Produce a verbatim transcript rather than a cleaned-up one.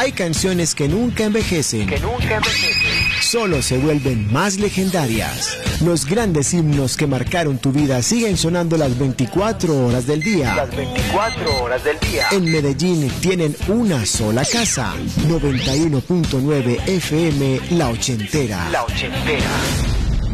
Hay canciones que nunca envejecen. Que nunca envejecen. Solo se vuelven más legendarias. Los grandes himnos que marcaron tu vida siguen sonando las veinticuatro horas del día. Las veinticuatro horas del día. En Medellín tienen una sola casa. noventa y uno punto nueve F M La Ochentera. La Ochentera.